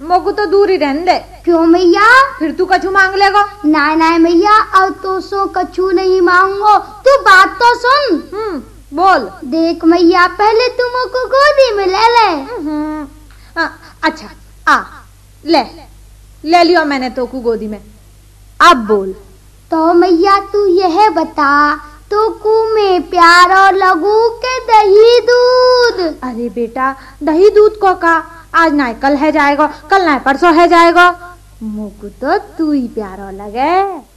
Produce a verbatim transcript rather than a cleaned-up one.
मोकू तो दूर ही रहने दे। क्यों मैया? फिर तू कछु मांग लेगा। ना ना मैया, अब तो सो कछु नहीं मांगो, तू बात तो सुन। हम्म बोल। देख मैया, पहले तू मोको गोदी में ले ले। आ, अच्छा आ ले ले लियो मैंने तो को गोदी में। अब बोल। तो मैया तू यह बता, तो कु में प्यारो लगू के दही दूध? अरे बेटा, दही दूध को का आज ना कल है जाएगा, कल ना परसों है जाएगा। मुझको तो तू ही प्यारो लगे।